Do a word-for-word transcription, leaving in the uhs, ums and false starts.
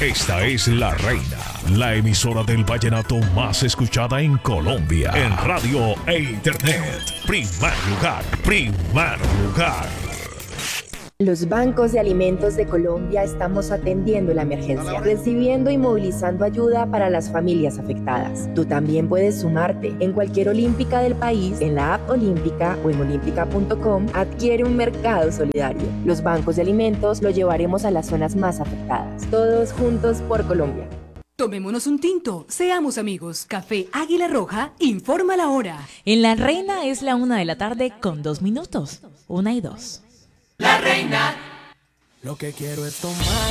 Esta es La Reina, la emisora del vallenato más escuchada en Colombia. En radio e internet. Primer lugar, primer lugar. Los bancos de alimentos de Colombia estamos atendiendo la emergencia, recibiendo y movilizando ayuda para las familias afectadas. Tú también puedes sumarte. En cualquier olímpica del país, en la app Olímpica o en olímpica punto com, adquiere un mercado solidario. Los bancos de alimentos lo llevaremos a las zonas más afectadas. Todos juntos por Colombia. Tomémonos un tinto, seamos amigos. Café Águila Roja informa la hora. En La Reina es la una de la tarde con dos minutos. Una y dos. La Reina. Lo que quiero es tomar